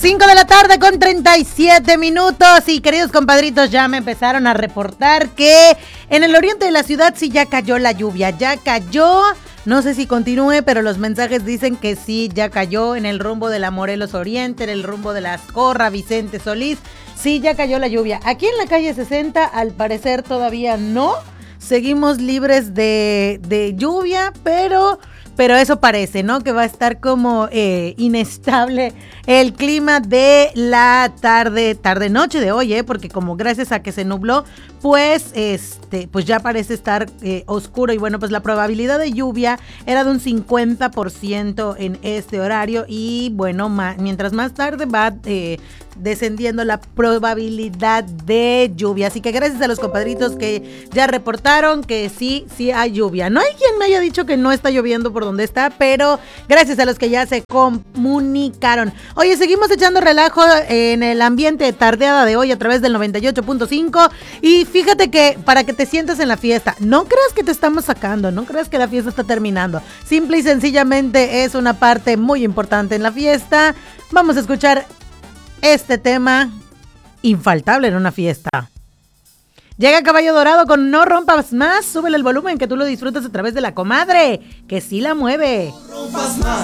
5 de la tarde con 37 minutos y queridos compadritos, ya me empezaron a reportar que en el oriente de la ciudad sí ya cayó la lluvia, ya cayó, no sé si continúe, pero los mensajes dicen que sí, ya cayó en el rumbo de la Morelos Oriente, en el rumbo de la Azcorra, Vicente Solís, sí ya cayó la lluvia. Aquí en la calle 60 al parecer todavía no, seguimos libres de lluvia, pero eso parece, ¿no? Que va a estar como inestable el clima de la tarde-noche de hoy, porque como gracias a que se nubló, pues ya parece estar oscuro y bueno, pues la probabilidad de lluvia era de un 50% en este horario y bueno, mientras más tarde va descendiendo la probabilidad de lluvia. Así que gracias a los compadritos que ya reportaron que sí hay lluvia. No hay quien me haya dicho que no está lloviendo por donde está, pero gracias a los que ya se comunicaron. Oye, seguimos echando relajo en el ambiente tardeada de hoy a través del 98.5 y fíjate que para que te sientas en la fiesta, no creas que te estamos sacando, no creas que la fiesta está terminando. Simple y sencillamente es una parte muy importante en la fiesta. Vamos a escuchar este tema infaltable en una fiesta. Llega Caballo Dorado con No Rompas Más. Súbele el volumen que tú lo disfrutas a través de la comadre, que sí la mueve. No rompas más.